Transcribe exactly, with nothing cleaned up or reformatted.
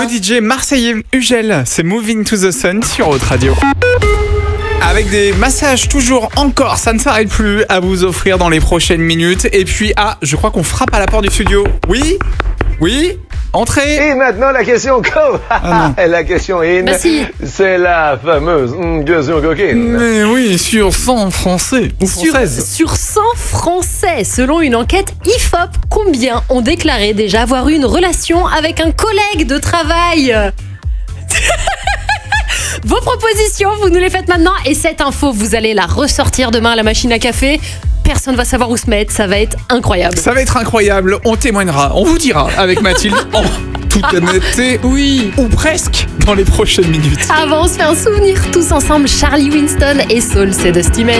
Le D J marseillais Ugel, c'est Moving to the Sun sur Haute Radio. Avec des massages toujours encore, ça ne s'arrête plus, à vous offrir dans les prochaines minutes. Et puis, ah, je crois qu'on frappe à la porte du studio. Oui ? Oui ? Entrez. Et maintenant la question co. Ah la question in, bah si. c'est la fameuse mm, question coquine. Mais oui, sur cent français ou françaises. Sur, sur cent français, selon une enquête I F O P, combien ont déclaré déjà avoir eu une relation avec un collègue de travail ? Vos propositions, vous nous les faites maintenant. Et cette info, vous allez la ressortir demain à la machine à café. Personne va savoir où se mettre, ça va être incroyable. Ça va être incroyable, on témoignera, on vous dira avec Mathilde en toute honnêteté, oui, ou presque, dans les prochaines minutes. Avant, on se fait un souvenir tous ensemble. Charlie Winston et Soul, c'est Dusty Men.